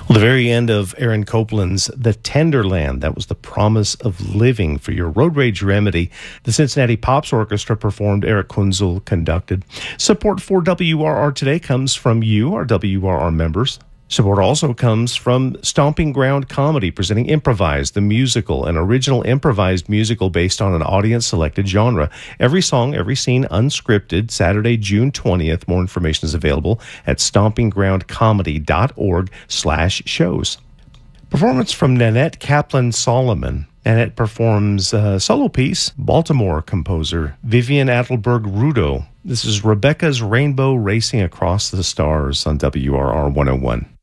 Well, the very end of Aaron Copland's The Tenderland, that was the promise of living for your road rage remedy. The Cincinnati Pops Orchestra performed, Eric Kunzel conducted. Support for WRR today comes from you, our WRR members. Support also comes from Stomping Ground Comedy, presenting Improvise, the musical, an original improvised musical based on an audience-selected genre. Every song, every scene, unscripted, Saturday, June 20th. More information is available at stompinggroundcomedy.org/shows. Performance from Nanette Kaplan-Solomon. Nanette performs a solo piece, Baltimore composer Vivian Adelberg-Rudo. This is Rebecca's Rainbow Racing Across the Stars on WRR 101.